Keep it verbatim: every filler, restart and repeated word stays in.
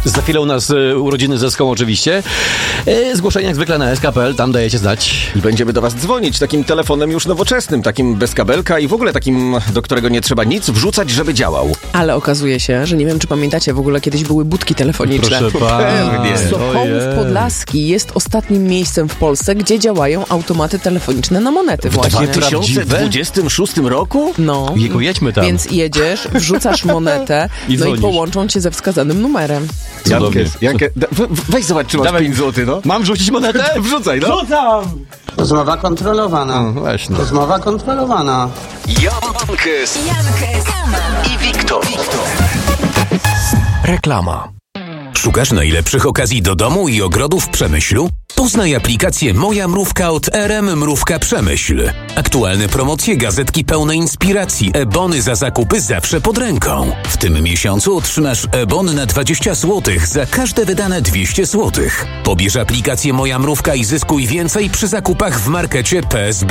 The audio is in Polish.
Za chwilę u nas y, urodziny ze Ską oczywiście. Y, zgłoszenie jak zwykle na s k kropka p l, tam dajecie znać. I będziemy do was dzwonić takim telefonem już nowoczesnym, takim bez kabelka i w ogóle takim, do którego nie trzeba nic wrzucać, żeby działał. Ale okazuje się, że nie wiem, czy pamiętacie, w ogóle kiedyś były budki telefoniczne. Proszę pana. Sokołów Podlaski jest ostatnim miejscem w Polsce, gdzie działają automaty telefoniczne na monety W właśnie. dwa tysiące dwudziestym szóstym roku? No. Jejku, jedźmy tam. Więc jedziesz, wrzucasz monetę, I no dzwonisz. i połączą cię ze wskazanym numerem. Cudownie. Jankę, da, we, weź zobacz, czy masz Dawaj. pięć złotych, no. Mam wrzucić monetę? Wrzucaj, no. Rzucam! Rozmowa kontrolowana. No, właśnie. Rozmowa kontrolowana. Jankes i Wiktor. Reklama. Szukasz najlepszych okazji do domu i ogrodu w Przemyślu? Poznaj aplikację Moja Mrówka od R M Mrówka Przemyśl. Aktualne promocje, gazetki pełne inspiracji, e-bony za zakupy zawsze pod ręką. W tym miesiącu otrzymasz e-bon na dwadzieścia złotych za każde wydane dwieście złotych. Pobierz aplikację Moja Mrówka i zyskuj więcej przy zakupach w markecie P S B.